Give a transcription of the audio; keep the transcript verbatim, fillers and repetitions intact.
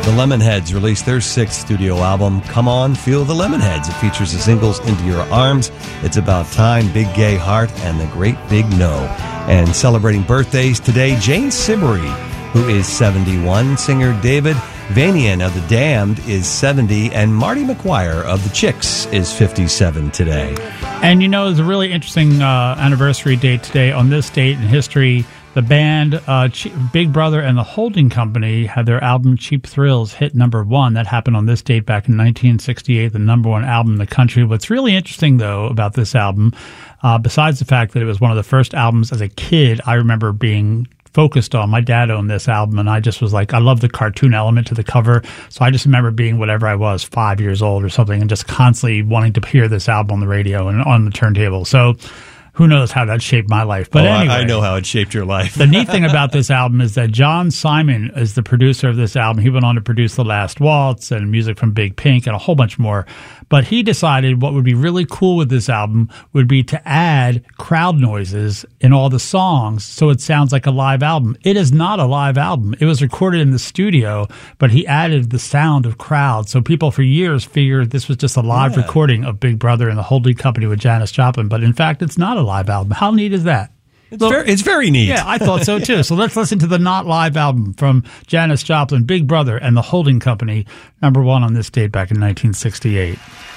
The Lemonheads released their sixth studio album, Come On, Feel the Lemonheads. It features the singles Into Your Arms, It's About Time, Big Gay Heart, and The Great Big No. And celebrating birthdays today, Jane Siberry, who is seventy-one. Singer David Vanian of The Damned is seventy. And Marty McGuire of The Chicks is fifty-seven today. And you know, there's a really interesting uh, anniversary date today. On this date in history, the band uh, Big Brother and the Holding Company had their album Cheap Thrills hit number one. That happened on this date back in nineteen sixty-eight, the number one album in the country. What's really interesting, though, about this album, uh, besides the fact that it was one of the first albums as a kid I remember being focused on. My dad owned this album, and I just was like, I love the cartoon element to the cover. So I just remember being whatever I was, five years old or something, and just constantly wanting to hear this album on the radio and on the turntable. So who knows how that shaped my life. But oh, anyway, I know how it shaped your life. The neat thing about this album is that John Simon is the producer of this album. He went on to produce The Last Waltz and music from Big Pink and a whole bunch more. But he decided what would be really cool with this album would be to add crowd noises in all the songs so it sounds like a live album. It is not a live album. It was recorded in the studio, but he added the sound of crowds. So people for years figured this was just a live yeah. recording of Big Brother and the Holding Company with Janis Joplin. But in fact, it's not a live album. How neat is that? It's, so, very, it's very neat. Yeah, I thought so too. So let's listen to the not live album from Janis Joplin, Big Brother and the Holding Company, number one on this date back in nineteen sixty-eight.